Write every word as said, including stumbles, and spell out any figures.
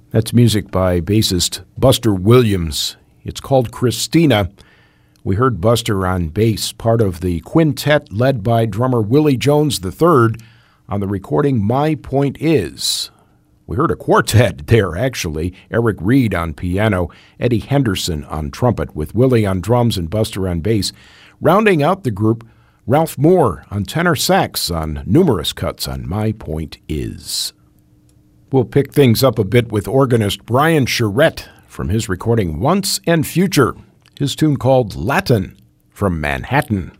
That's music by bassist Buster Williams. It's called Christina. We heard Buster on bass, part of the quintet led by drummer Willie Jones the third on the recording My Point Is. We heard a quartet there, actually. Eric Reed on piano, Eddie Henderson on trumpet, with Willie on drums and Buster on bass. Rounding out the group, Ralph Moore on tenor sax on numerous cuts on My Point Is. We'll pick things up a bit with organist Brian Charette from his recording Once and Future, his tune called Latin from Manhattan.